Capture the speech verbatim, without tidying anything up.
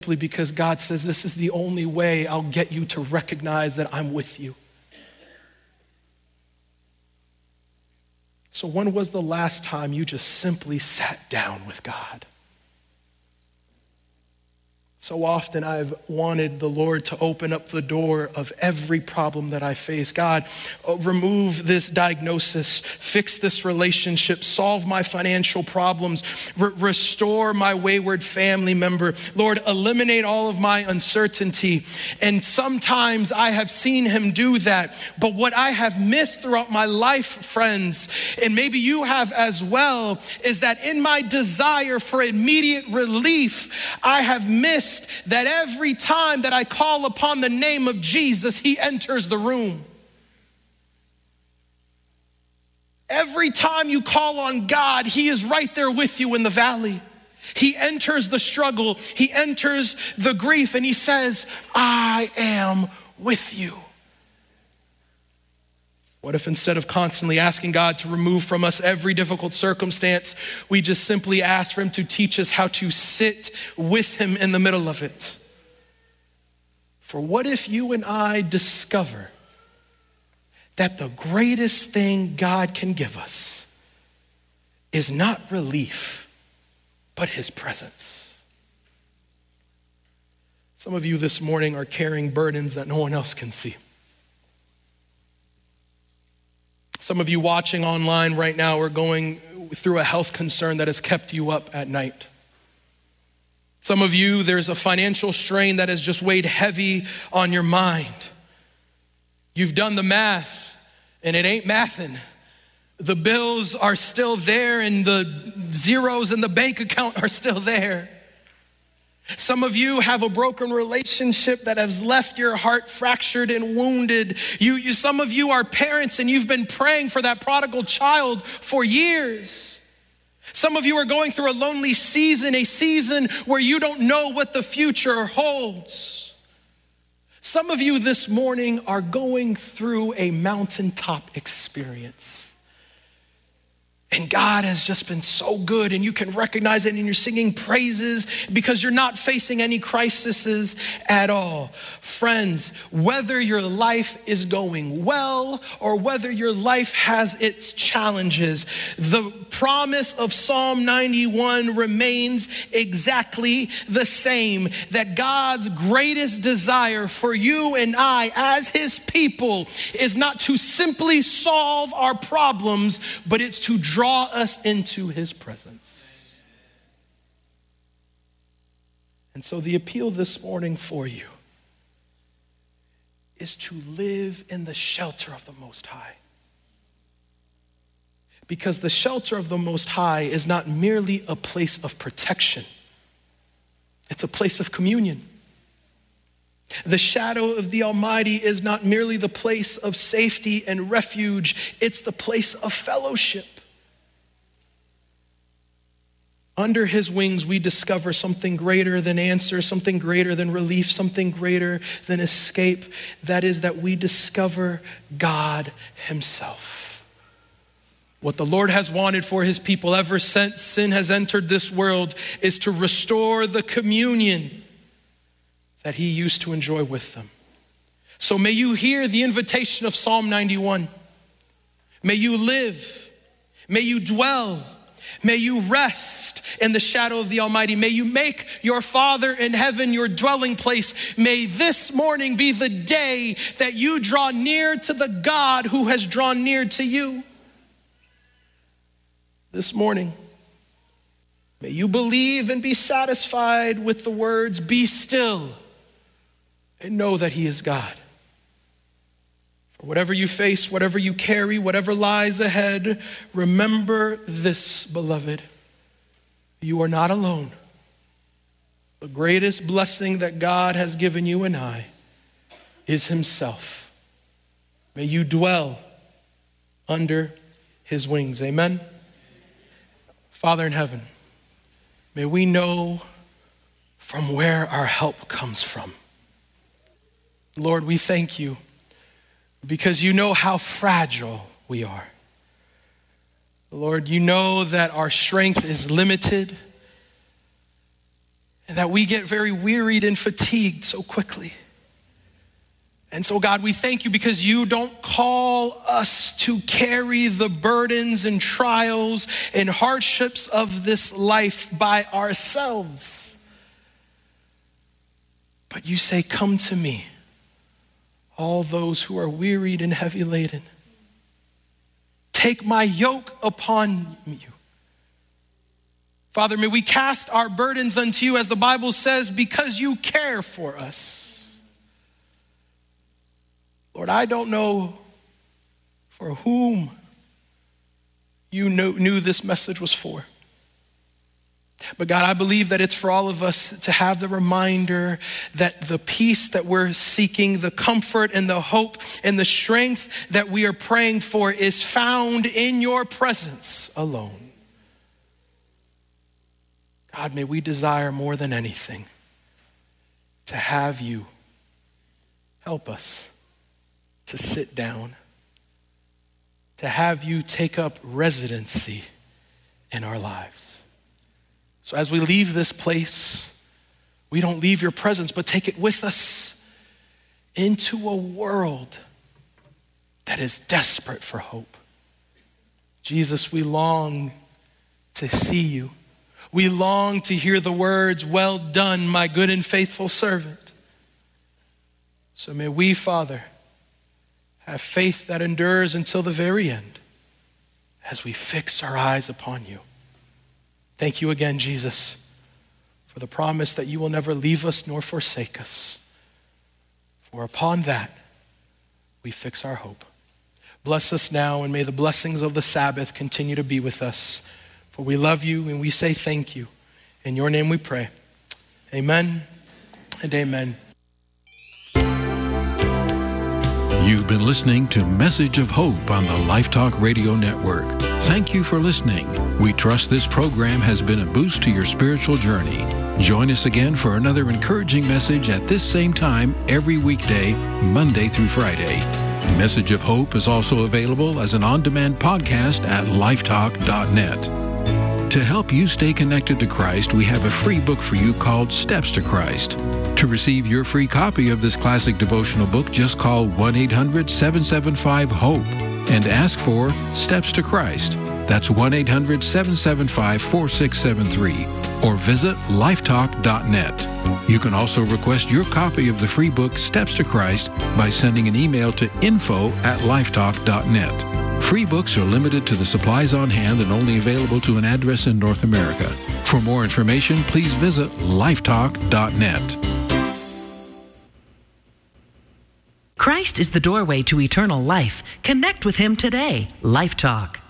because God says this is the only way I'll get you to recognize that I'm with you. So when was the last time you just simply sat down with God? So often I've wanted the Lord to open up the door of every problem that I face. God, remove this diagnosis, fix this relationship, solve my financial problems, re- restore my wayward family member. Lord, eliminate all of my uncertainty. And sometimes I have seen him do that. But what I have missed throughout my life, friends, and maybe you have as well, is that in my desire for immediate relief, I have missed that every time that I call upon the name of Jesus, he enters the room. Every time you call on God, he is right there with you in the valley. He enters the struggle, he enters the grief, and he says, I am with you. What if instead of constantly asking God to remove from us every difficult circumstance, we just simply ask for him to teach us how to sit with him in the middle of it? For what if you and I discover that the greatest thing God can give us is not relief, but his presence? Some of you this morning are carrying burdens that no one else can see. Some of you watching online right now are going through a health concern that has kept you up at night. Some of you, there's a financial strain that has just weighed heavy on your mind. You've done the math and it ain't mathing. The bills are still there and the zeros in the bank account are still there. Some of you have a broken relationship that has left your heart fractured and wounded. You, you, some of you are parents and you've been praying for that prodigal child for years. Some of you are going through a lonely season, a season where you don't know what the future holds. Some of you this morning are going through a mountaintop experience. And God has just been so good, and you can recognize it, and you're singing praises because you're not facing any crises at all. Friends, whether your life is going well or whether your life has its challenges, the promise of Psalm ninety-one remains exactly the same, that God's greatest desire for you and I as his people is not to simply solve our problems, but it's to draw Draw us into his presence. And so the appeal this morning for you is to live in the shelter of the Most High. Because the shelter of the Most High is not merely a place of protection. It's a place of communion. The shadow of the Almighty is not merely the place of safety and refuge. It's the place of fellowship. Under his wings, we discover something greater than answer, something greater than relief, something greater than escape. That is that we discover God himself. What the Lord has wanted for his people ever since sin has entered this world is to restore the communion that he used to enjoy with them. So may you hear the invitation of Psalm ninety-one. May you live, may you dwell, may you rest in the shadow of the Almighty. May you make your Father in heaven your dwelling place. May this morning be the day that you draw near to the God who has drawn near to you. This morning, may you believe and be satisfied with the words, "Be still and know that he is God." For whatever you face, whatever you carry, whatever lies ahead, remember this, beloved. You are not alone. The greatest blessing that God has given you and I is himself. May you dwell under his wings. Amen. Father in heaven, may we know from where our help comes from. Lord, we thank you because you know how fragile we are. Lord, you know that our strength is limited and that we get very wearied and fatigued so quickly. And so, God, we thank you because you don't call us to carry the burdens and trials and hardships of this life by ourselves. But you say, come to me, all those who are wearied and heavy laden. Take my yoke upon you. Father, may we cast our burdens unto you, as the Bible says, because you care for us. Lord, I don't know for whom you knew, knew this message was for. But God, I believe that it's for all of us to have the reminder that the peace that we're seeking, the comfort and the hope and the strength that we are praying for is found in your presence alone. God, may we desire more than anything to have you help us to sit down, to have you take up residency in our lives. So as we leave this place, we don't leave your presence, but take it with us into a world that is desperate for hope. Jesus, we long to see you. We long to hear the words, well done, my good and faithful servant. So may we, Father, have faith that endures until the very end as we fix our eyes upon you. Thank you again, Jesus, for the promise that you will never leave us nor forsake us. For upon that, we fix our hope. Bless us now, and may the blessings of the Sabbath continue to be with us. For we love you and we say thank you. In your name we pray. Amen and amen. You've been listening to Message of Hope on the Life Talk Radio Network. Thank you for listening. We trust this program has been a boost to your spiritual journey. Join us again for another encouraging message at this same time every weekday, Monday through Friday. Message of Hope is also available as an on-demand podcast at lifetalk dot net. To help you stay connected to Christ, we have a free book for you called Steps to Christ. To receive your free copy of this classic devotional book, just call one eight hundred seven seven five HOPE and ask for Steps to Christ. That's one eight hundred seven seven five four six seven three, or visit lifetalk dot net. You can also request your copy of the free book Steps to Christ by sending an email to info at lifetalk dot net. Free books are limited to the supplies on hand and only available to an address in North America. For more information, please visit lifetalk dot net. Christ is the doorway to eternal life. Connect with him today. Life Talk.